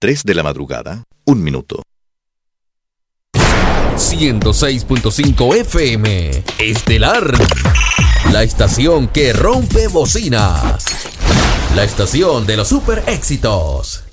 3 de la madrugada, 1 minuto. 106.5 FM Estelar, la estación que rompe bocinas, la estación de los super éxitos.